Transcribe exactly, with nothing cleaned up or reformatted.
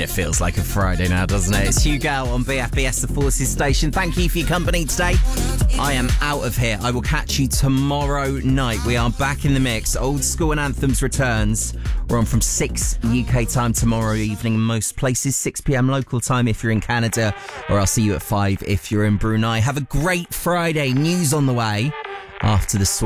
it feels like a Friday now, doesn't it? It's Hugh Gale on B F B S, the Forces station. Thank you for your company today. I am out of here. I will catch you tomorrow night. We are back in the mix. Old School and Anthems returns. We're on from six U K time tomorrow evening in most places, six p.m. local time if you're in Canada, or I'll see you at five if you're in Brunei. Have a great Friday. News on the way after the